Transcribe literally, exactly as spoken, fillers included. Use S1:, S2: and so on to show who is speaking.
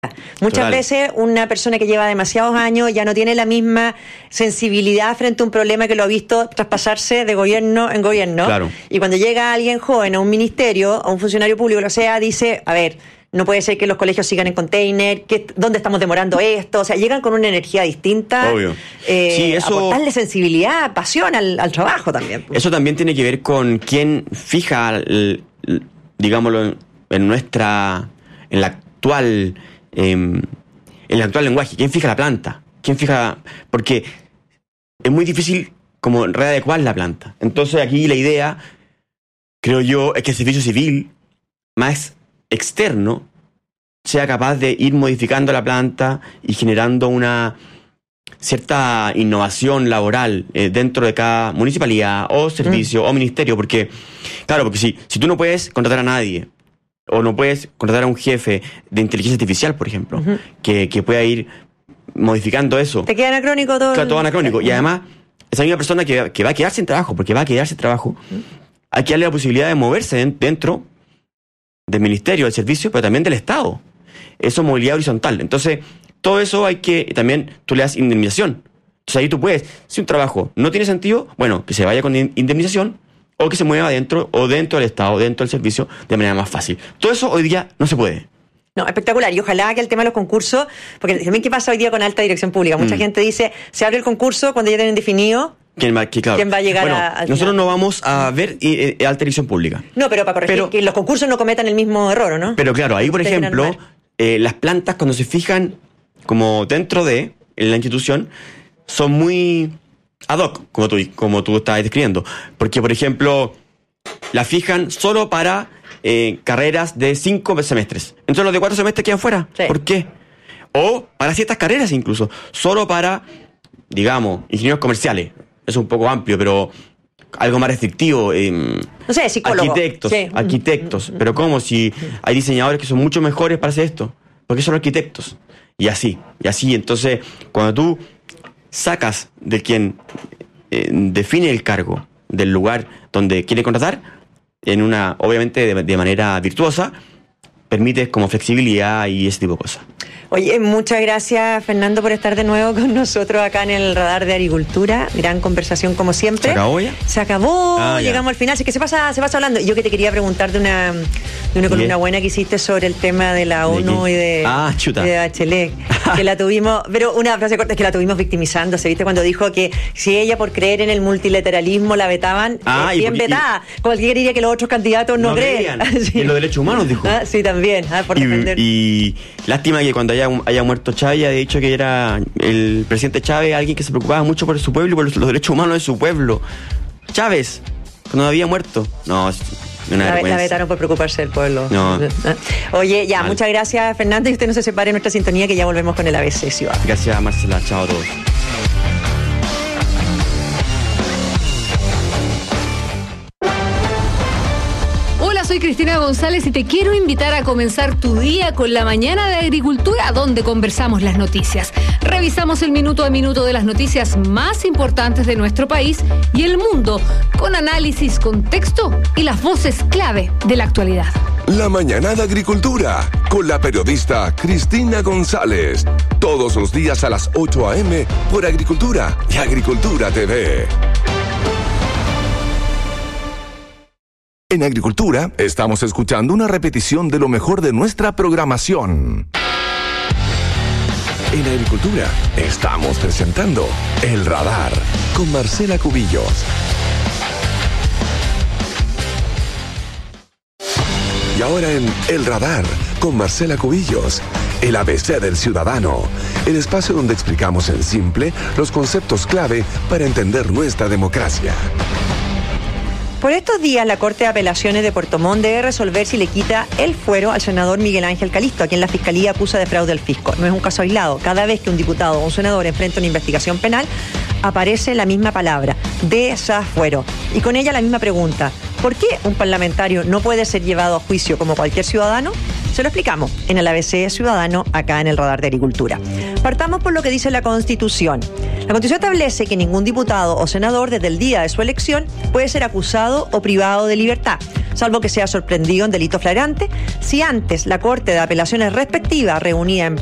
S1: Muchas
S2: Total.
S1: veces una persona que lleva demasiados años ya no tiene la misma sensibilidad frente a un problema que lo ha visto traspasarse de gobierno en gobierno.
S2: Claro.
S1: Y cuando llega alguien joven a un ministerio, a un funcionario público, lo sea, dice, a ver, no puede ser que los colegios sigan en container, que, ¿dónde estamos demorando esto? O sea, llegan con una energía distinta.
S2: Obvio.
S1: Eh,
S2: Sí, eso-
S1: aportarle sensibilidad, pasión al, al trabajo también.
S2: Eso también tiene que ver con quién fija, el- el- digámoslo, en, en nuestra, en la actual, eh, en el actual lenguaje. ¿Quién fija la planta? ¿Quién fija? Porque es muy difícil como readecuar la planta. Entonces aquí la idea, creo yo, es que el servicio civil más externo sea capaz de ir modificando la planta y generando una cierta innovación laboral eh, dentro de cada municipalidad o servicio mm. o ministerio, porque claro, porque si, si tú no puedes contratar a nadie o no puedes contratar a un jefe de inteligencia artificial, por ejemplo, uh-huh. que, que pueda ir modificando eso,
S1: te queda anacrónico todo.
S2: Claro, todo anacrónico. Uh-huh. Y además, esa misma persona que, que va a quedarse sin trabajo, porque va a quedarse sin trabajo, uh-huh. hay que darle la posibilidad de moverse dentro del ministerio, del servicio, pero también del Estado. Eso es movilidad horizontal. Entonces, todo eso hay que, también tú le das indemnización. Entonces ahí tú puedes, si un trabajo no tiene sentido, bueno, que se vaya con indemnización o que se mueva dentro o dentro del Estado, dentro del servicio, de manera más fácil. Todo eso hoy día no se puede.
S1: No, espectacular. Y ojalá que el tema de los concursos, porque también qué pasa hoy día con alta dirección pública. Mucha mm. gente dice, se abre el concurso cuando ya tienen definido
S2: ¿Quién va, que, claro.
S1: quién va a llegar
S2: bueno,
S1: a, al
S2: nosotros
S1: final.
S2: no vamos a ver eh, eh, alta dirección pública.
S1: No, pero para corregir
S2: pero,
S1: que los concursos no cometan el mismo error, ¿no?
S2: Pero claro, ahí por ejemplo, eh, las plantas cuando se fijan como dentro de en la institución son muy ad hoc, como tú, como tú estabas describiendo. Porque, por ejemplo, la fijan solo para eh, carreras de cinco semestres. Entonces los de cuatro semestres quedan fuera.
S1: Sí.
S2: ¿Por qué? O para ciertas carreras incluso. Solo para, digamos, ingenieros comerciales. Es un poco amplio, pero algo más restrictivo. Eh,
S1: no sé, psicólogo.
S2: Arquitectos,
S1: sí.
S2: arquitectos. Pero ¿cómo? Si hay diseñadores que son mucho mejores para hacer esto. Porque son arquitectos. Y así, y así. Entonces, cuando tú sacas de quien eh, define el cargo del lugar donde quiere contratar, en una, obviamente de, de manera virtuosa, permites como flexibilidad y ese tipo de cosas.
S1: Oye, muchas gracias, Fernando, por estar de nuevo con nosotros acá en el Radar de Agricultura. Gran conversación como siempre.
S2: ¿Se acabó ya?
S1: Se acabó,
S2: ah,
S1: llegamos al final. Así que se pasa, se pasa hablando. Yo que te quería preguntar de una, de una columna buena que hiciste sobre el tema de la ONU
S2: ¿De
S1: y de,
S2: ah, chuta.
S1: y de Bachelet. Que la tuvimos, pero una frase corta es que la tuvimos victimizándose, ¿viste? Cuando dijo que si ella por creer en el multilateralismo la vetaban,
S2: ah,
S1: eh, bien
S2: porque,
S1: vetada. Y, Cualquiera diría que los otros candidatos no,
S2: no
S1: creen.
S2: sí. Y en los derechos humanos dijo.
S1: Ah, sí, también. Ah, por
S2: y,
S1: defender.
S2: y lástima que cuando haya, haya muerto Chávez, haya dicho que era el presidente Chávez alguien que se preocupaba mucho por su pueblo y por los, los derechos humanos de su pueblo. Chávez, cuando había muerto. No, es una
S1: la,
S2: vergüenza.
S1: La vetaron por preocuparse del pueblo.
S2: No.
S1: Oye, ya,
S2: Mal.
S1: Muchas gracias, Fernando, y usted no se separe de nuestra sintonía, que ya volvemos con el A B C Ciudad.
S2: Gracias, Marcela. Chao a todos.
S3: Soy Cristina González y te quiero invitar a comenzar tu día con la mañana de Agricultura, donde conversamos las noticias. Revisamos el minuto a minuto de las noticias más importantes de nuestro país y el mundo, con análisis, contexto y las voces clave de la actualidad.
S4: La mañana de Agricultura, con la periodista Cristina González. Todos los días a las ocho a.m. por Agricultura y Agricultura T V. En Agricultura, estamos escuchando una repetición de lo mejor de nuestra programación. En Agricultura, estamos presentando El Radar con Marcela Cubillos. Y ahora en El Radar con Marcela Cubillos, el A B C del ciudadano, el espacio donde explicamos en simple los conceptos clave para entender nuestra democracia.
S1: Por estos días, la Corte de Apelaciones de Puerto Montt debe resolver si le quita el fuero al senador Miguel Ángel Calisto, a quien la Fiscalía acusa de fraude al fisco. No es un caso aislado. Cada vez que un diputado o un senador enfrenta una investigación penal, aparece la misma palabra, desafuero. Y con ella la misma pregunta: ¿por qué un parlamentario no puede ser llevado a juicio como cualquier ciudadano? Se lo explicamos en el A B C Ciudadano, acá en el Radar de Agricultura. Partamos por lo que dice la Constitución. La Constitución establece que ningún diputado o senador desde el día de su elección puede ser acusado o privado de libertad, salvo que sea sorprendido en delito flagrante, si antes la Corte de Apelaciones respectiva, reunida en